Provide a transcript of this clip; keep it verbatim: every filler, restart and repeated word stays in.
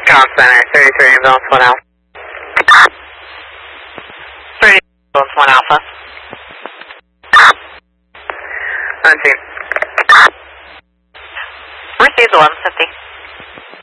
Comm Center, thirty-three ambulance one Alpha. thirty ambulance one Alpha. Unseen. Received eleven fifty.